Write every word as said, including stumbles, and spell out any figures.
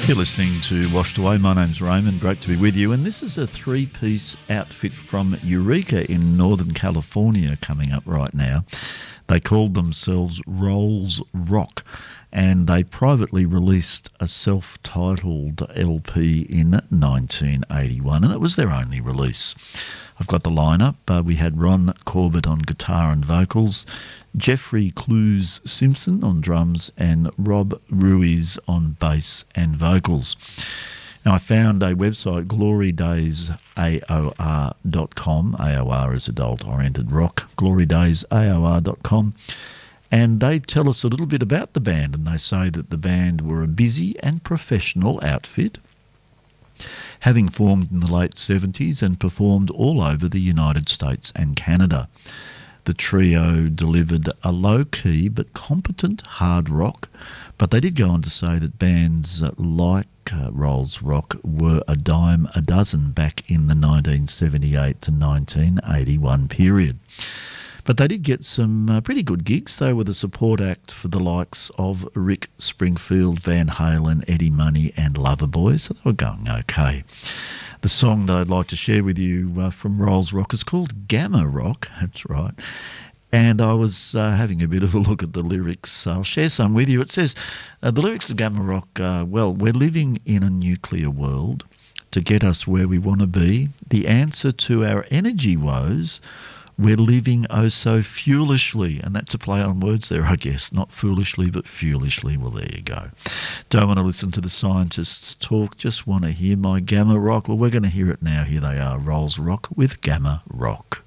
You're listening to Washed Away. My name's Raymond. Great to be with you. And this is a three-piece outfit from Eureka in Northern California coming up right now. They called themselves Rolls Rock, and they privately released a self-titled L P in nineteen eighty-one, and it was their only release. I've got the lineup. Uh, we had Ron Corbett on guitar and vocals, Jeffrey Clues Simpson on drums, and Rob Ruiz on bass and vocals. Now, I found a website, glory days A O R dot com. A O R is adult-oriented rock, glory days A O R dot com. And they tell us a little bit about the band, and they say that the band were a busy and professional outfit, having formed in the late seventies and performed all over the United States and Canada. The trio delivered a low-key but competent hard rock, but they did go on to say that bands like uh, Rolls Rock were a dime a dozen back in the nineteen seventy-eight to nineteen eighty-one period. But they did get some uh, pretty good gigs. They were the support act for the likes of Rick Springfield, Van Halen, Eddie Money and Loverboy, so they were going okay. The song that I'd like to share with you uh, from Rolls Rock is called Gamma Rock, that's right. And I was uh, having a bit of a look at the lyrics. I'll share some with you. It says, uh, the lyrics of Gamma Rock are, well, we're living in a nuclear world. To get us where we want to be, the answer to our energy woes, we're living oh so foolishly, and that's a play on words there, I guess. Not foolishly, but foolishly. Well, there you go. Don't want to listen to the scientists talk, just want to hear my Gamma Rock. Well, we're going to hear it now. Here they are, Rolls Rock with Gamma Rock.